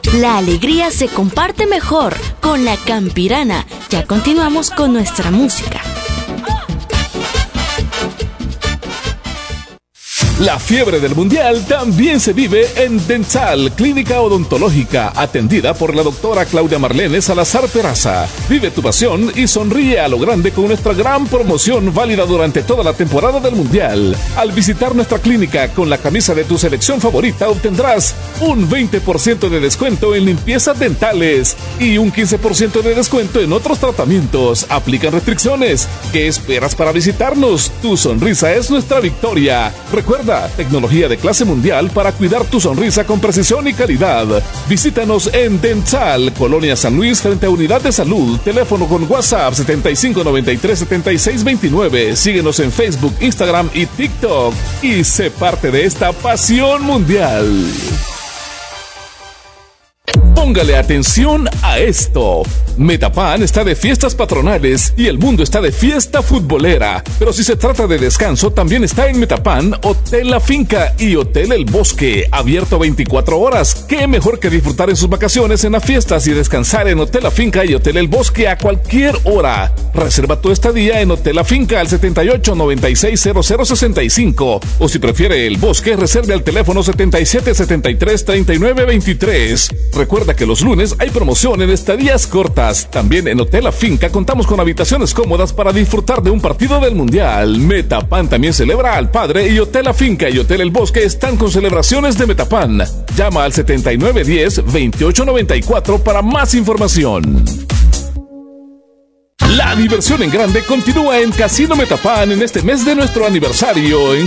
La alegría se comparte mejor con la Campirana. Ya continuamos con nuestra música. La fiebre del mundial también se vive en Dental, clínica odontológica, atendida por la doctora Claudia Marlene Salazar Peraza. Vive tu pasión y sonríe a lo grande con nuestra gran promoción válida durante toda la temporada del mundial. Al visitar nuestra clínica con la camisa de tu selección favorita obtendrás un 20% de descuento en limpiezas dentales y un 15% de descuento en otros tratamientos. Aplican restricciones. ¿Qué esperas para visitarnos? Tu sonrisa es nuestra victoria. Recuerda, tecnología de clase mundial para cuidar tu sonrisa con precisión y calidad. Visítanos en Dental, Colonia San Luis, frente a Unidad de Salud. Teléfono con WhatsApp 7593-7629. Síguenos en Facebook, Instagram y TikTok. Y sé parte de esta pasión mundial. Póngale atención a esto. Metapan está de fiestas patronales y el mundo está de fiesta futbolera. Pero si se trata de descanso, también está en Metapan Hotel La Finca y Hotel El Bosque, abierto 24 horas. ¿Qué mejor que disfrutar en sus vacaciones en las fiestas y descansar en Hotel La Finca y Hotel El Bosque a cualquier hora? Reserva tu estadía en Hotel La Finca al 78960065 o si prefiere El Bosque, reserve al teléfono 7773-3923. Recuerda que los lunes hay promoción en estadías cortas. También en Hotel La Finca contamos con habitaciones cómodas para disfrutar de un partido del Mundial. Metapan también celebra al Padre y Hotel La Finca y Hotel El Bosque están con celebraciones de Metapan. Llama al 7910-2894 para más información. La diversión en grande continúa en Casino Metapan en este mes de nuestro aniversario.